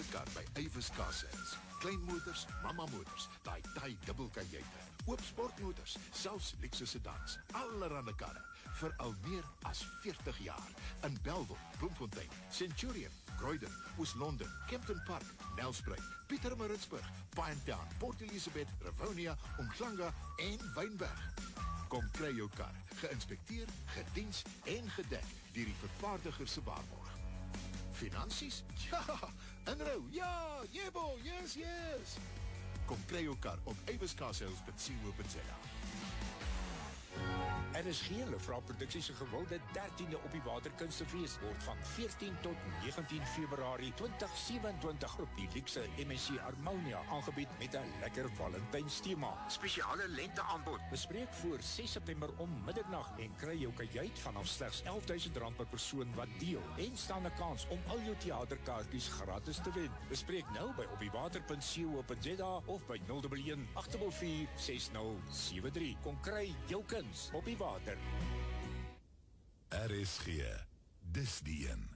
kar by Avis Car Sales. Klein motors, mama motors, daai taai dubbelkajuite, oop sportmotors, selfs luxe sedans, allerhande karre, vir al meer as 40 jaar. In Bellville, Bloemfontein, Centurion, Croydon, Oos-London, Kempton Park, Nelspruit, Pietermaritzburg, Pinetown, Port Elizabeth, Rivonia, Umhlanga en Wynberg. Kom kry jou kar, geïnspekteer, gediens en gedek deur die vervaardiger se waarborg. Finansies? Ja, inrou, ja, jebo, yes. Kom kry jou kar op aviscarsales.co.za. RSG Lefra Produksies se gewilde 13de op die Waterkunstefees word van 14 tot 19 Februarie 2027 op die luxe MSC Harmonia aangebied met 'n lekker Valentynsthema. Spesiale lenteaanbod. Bespreek voor 6 September om middernag en kry jou kajuit vanaf slegs R11.000 per persoon wat deel en staan 'n kans om al jou teaterkaartjies gratis te wen. Bespreek nou by opdiewater.co.za of by 011 844 6073. Kom kry jou kuns op die water. RSG, dis die een.